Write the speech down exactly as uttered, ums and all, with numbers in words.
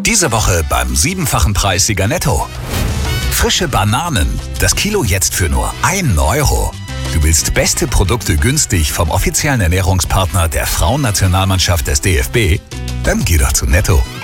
Diese Woche beim siebenfachen Preissieger Netto. Frische Bananen, das Kilo jetzt für nur einen Euro. Du willst beste Produkte günstig vom offiziellen Ernährungspartner der Frauennationalmannschaft des D F B? Dann geh doch zu Netto.